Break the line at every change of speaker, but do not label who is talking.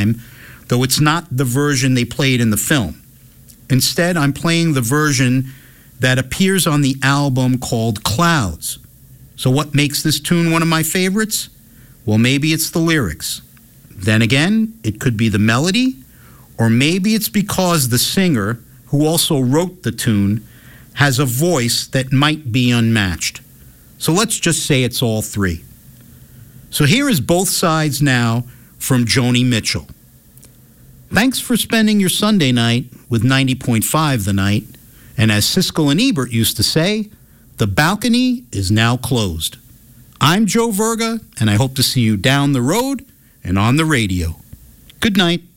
time, though it's not the version they played in the film. Instead, I'm playing the version that appears on the album called Clouds. So what makes this tune one of my favorites? Well, maybe it's the lyrics. Then again, it could be the melody, or maybe it's because the singer, who also wrote the tune, has a voice that might be unmatched. So let's just say it's all three. So here is Both Sides now from Joni Mitchell. Thanks for spending your Sunday night with 90.5 The Night. And as Siskel and Ebert used to say, the balcony is now closed. I'm Joe Verga, and I hope to see you down the road and on the radio. Good night.